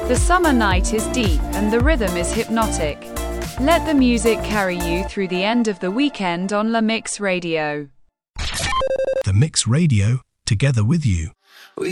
The summer night is deep and the rhythm is hypnotic. Let the music carry you through the end of the weekend on La Mix Radio. The Mix Radio, together with you.